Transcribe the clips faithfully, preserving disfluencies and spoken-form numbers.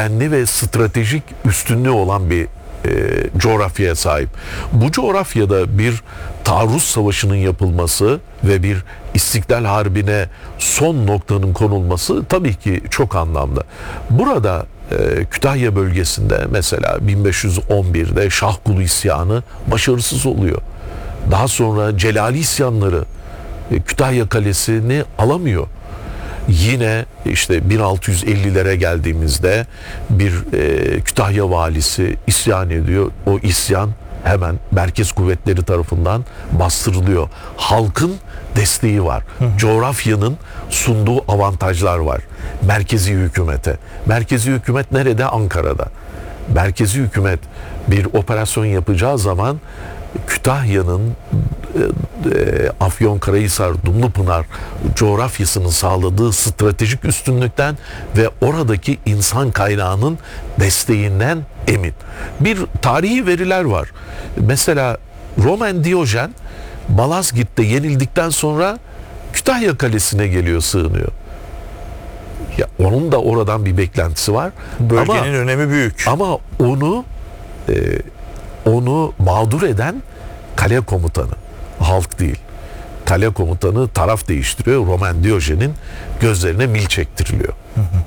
güvenli ve stratejik üstünlüğü olan bir e, coğrafyaya sahip. Bu coğrafyada bir taarruz savaşının yapılması ve bir İstiklal Harbi'ne son noktanın konulması tabii ki çok anlamlı. Burada e, Kütahya bölgesinde mesela bin beş yüz on birde Şahkulu isyanı başarısız oluyor. Daha sonra Celali isyanları e, Kütahya Kalesi'ni alamıyor. Yine işte bin altı yüz ellilere geldiğimizde bir e, Kütahya valisi isyan ediyor. O isyan hemen merkez kuvvetleri tarafından bastırılıyor. Halkın desteği var. Hı. Coğrafyanın sunduğu avantajlar var. Merkezi hükümete. Merkezi hükümet nerede? Ankara'da. Merkezi hükümet bir operasyon yapacağı zaman Kütahya'nın e, e, Afyonkarahisar, Dumlupınar coğrafyasının sağladığı stratejik üstünlükten ve oradaki insan kaynağının desteğinden emin. Bir tarihi veriler var. Mesela Roman Diyojen Malazgirt'te yenildikten sonra Kütahya Kalesi'ne geliyor, sığınıyor. Ya onun da oradan bir beklentisi var. Bölgenin ama, önemi büyük. Ama onu e, onu mağdur eden kale komutanı, halk değil. Kale komutanı taraf değiştiriyor. Roman Diyojen'in gözlerine mil çektiriliyor. Hı hı.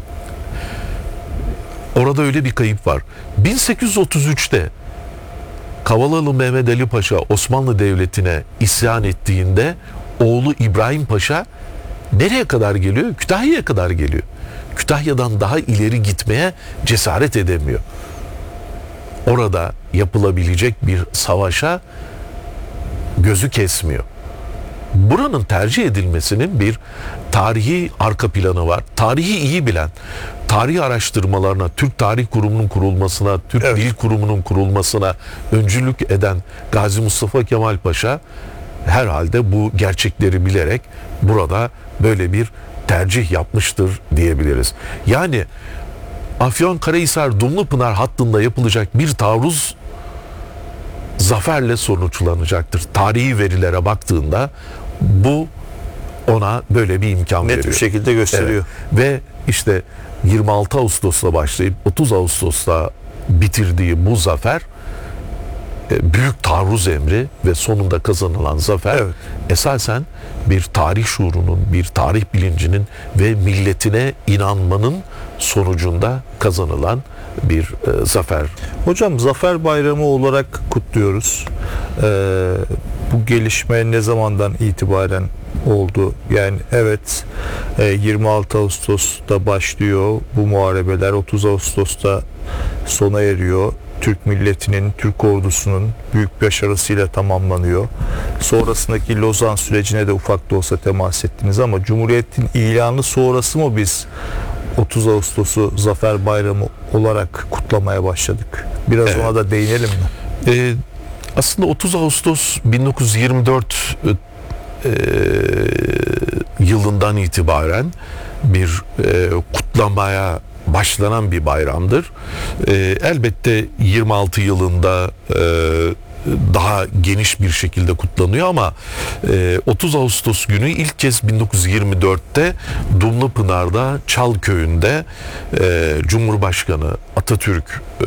Orada öyle bir kayıp var. bin sekiz yüz otuz üçte Kavalalı Mehmet Ali Paşa Osmanlı Devleti'ne isyan ettiğinde oğlu İbrahim Paşa nereye kadar geliyor? Kütahya'ya kadar geliyor. Kütahya'dan daha ileri gitmeye cesaret edemiyor. Orada yapılabilecek bir savaşa gözü kesmiyor. Buranın tercih edilmesinin bir tarihi arka planı var. Tarihi iyi bilen, tarih araştırmalarına, Türk Tarih Kurumu'nun kurulmasına, Türk evet. Dil Kurumu'nun kurulmasına öncülük eden Gazi Mustafa Kemal Paşa herhalde bu gerçekleri bilerek burada böyle bir tercih yapmıştır diyebiliriz. Yani Afyonkarahisar Dumlupınar hattında yapılacak bir taarruz zaferle sonuçlanacaktır. Tarihi verilere baktığında bu ona böyle bir imkan Net veriyor. Net bir şekilde gösteriyor. Evet. Ve işte yirmi altı Ağustos'ta başlayıp otuz Ağustos'ta bitirdiği bu zafer büyük taarruz emri ve sonunda kazanılan zafer evet. esasen bir tarih şuurunun, bir tarih bilincinin ve milletine inanmanın sonucunda kazanılan bir e, zafer. Hocam Zafer Bayramı olarak kutluyoruz. Ee, bu gelişme ne zamandan itibaren oldu? Yani evet e, yirmi altı Ağustos'ta başlıyor bu muharebeler, otuz Ağustos'ta sona eriyor. Türk milletinin, Türk ordusunun büyük başarısıyla tamamlanıyor. Sonrasındaki Lozan sürecine de ufak da olsa temas ettiniz ama Cumhuriyet'in ilanı sonrası mı biz otuz Ağustos'u Zafer Bayramı olarak kutlamaya başladık? Biraz evet. ona da değinelim mi? Ee, aslında otuz Ağustos bin dokuz yüz yirmi dört e, yılından itibaren bir e, kutlamaya başlanan bir bayramdır. Ee, elbette yirmi altı yılında e, daha geniş bir şekilde kutlanıyor ama e, otuz Ağustos günü ilk kez bin dokuz yüz yirmi dörtte Dumlupınar'da Çalköy'ünde e, Cumhurbaşkanı Atatürk e,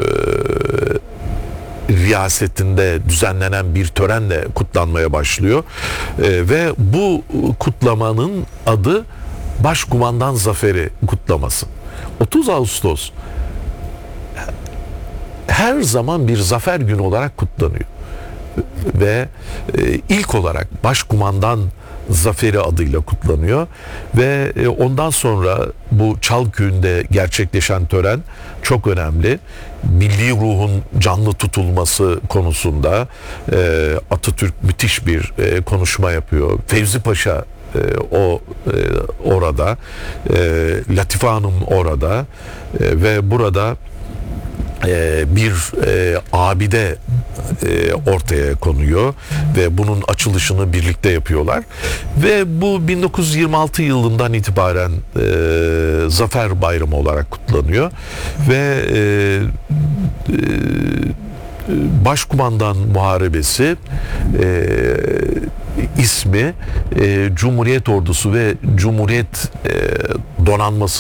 riyasetinde düzenlenen bir törenle kutlanmaya başlıyor. E, ve bu kutlamanın adı Başkumandan Zaferi kutlaması. otuz Ağustos her zaman bir zafer günü olarak kutlanıyor. Ve e, ilk olarak Başkumandan Zaferi adıyla kutlanıyor ve e, ondan sonra bu Çalköy'ünde gerçekleşen tören çok önemli. Milli ruhun canlı tutulması konusunda e, Atatürk müthiş bir e, konuşma yapıyor. Fevzi Paşa e, o e, orada, e, Latife Hanım orada e, ve burada e, bir e, abide e, ortaya konuyor ve bunun açılışını birlikte yapıyorlar ve bu bin dokuz yüz yirmi altı yılından itibaren e, Zafer Bayramı olarak kutlanıyor ve e, e, Başkumandan Muharebesi e, ismi e, Cumhuriyet Ordusu ve Cumhuriyet e, Donanması